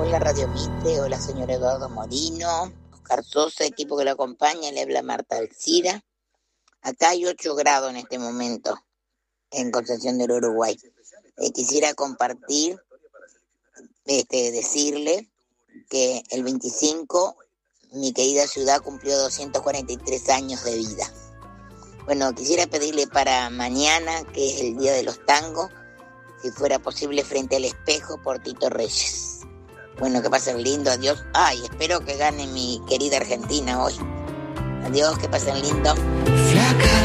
Hola Radio Mitre, hola señor Eduardo Morino, Oscar Sosa, equipo que lo acompaña, le habla Marta Alcira. Acá hay 8 grados en este momento en Concepción del Uruguay. Quisiera compartir, decirle que el 25 mi querida ciudad cumplió 243 años de vida. Bueno, quisiera pedirle para mañana, que es el día de los tangos, si fuera posible frente al espejo por Tito Reyes. Bueno, que pasen lindo, adiós. Ay, espero que gane mi querida Argentina hoy. Adiós, que pasen lindo. Flaca.